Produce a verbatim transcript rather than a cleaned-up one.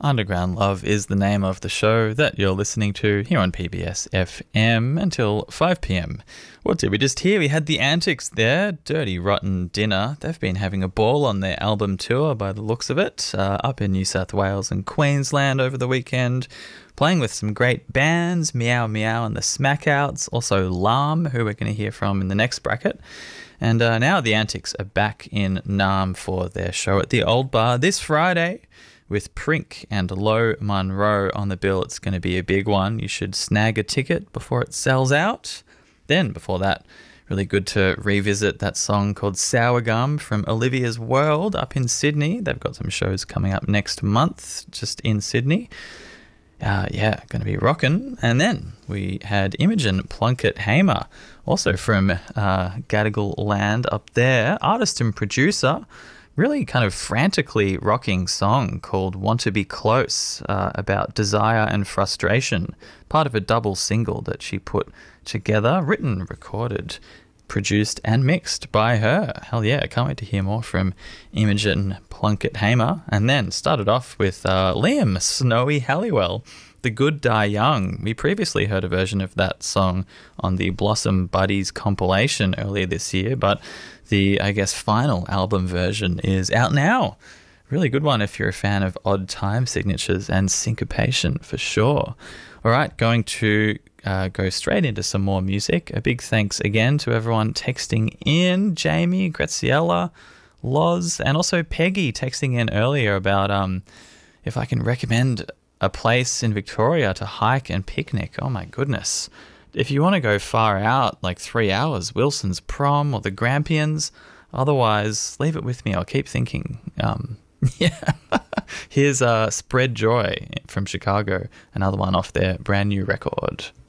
Underground Love is the name of the show that you're listening to here on P B S F M until five p.m. What did we just hear? We had the Antics there, Dirty Rotten Dinner. They've been having a ball on their album tour by the looks of it, uh, up in New South Wales and Queensland over the weekend, playing with some great bands, Meow Meow and the Smackouts, also Lam, who we're going to hear from in the next bracket. And uh, now the Antics are back in Naarm for their show at the Old Bar this Friday, with Prink and Low Monroe on the bill. It's going to be a big one. You should snag a ticket before it sells out. Then, before that, really good to revisit that song called Sour Gum from Olivia's World up in Sydney. They've got some shows coming up next month just in Sydney. Uh, yeah, going to be rocking. And then we had Imogen Plunkett Hamer, also from uh, Gadigal land up there, artist and producer. Really kind of frantically rocking song called Want to Be Close, uh, about desire and frustration, part of a double single that she put together, written, recorded, produced and mixed by her. Hell yeah, I can't wait to hear more from Imogen Plunkett Hamer. And then started off with uh, Liam Snowy Halliwell, The Good Die Young. We previously heard a version of that song on the Blossom Buddies compilation earlier this year, but the, I guess, final album version is out now. Really good one if you're a fan of odd time signatures and syncopation, for sure. All right, going to uh, go straight into some more music. A big thanks again to everyone texting in. Jamie, Graziella, Loz, and also Peggy texting in earlier about um, if I can recommend a place in Victoria to hike and picnic. Oh my goodness. If you want to go far out, like three hours, Wilson's Prom or the Grampians. Otherwise, leave it with me. I'll keep thinking. Um, yeah. Here's uh, Spread Joy from Chicago, another one off their brand new record.